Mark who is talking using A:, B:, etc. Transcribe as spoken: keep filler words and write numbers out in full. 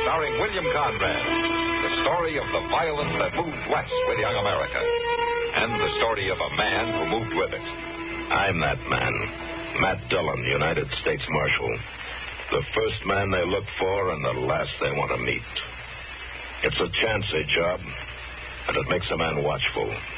A: starring William Conrad. The story of the violence that moved west with young America. And the story of a man who moved with it.
B: I'm that man. Matt Dillon, United States Marshal. The first man they look for and the last they want to meet. It's a chancy job, and it makes a man watchful.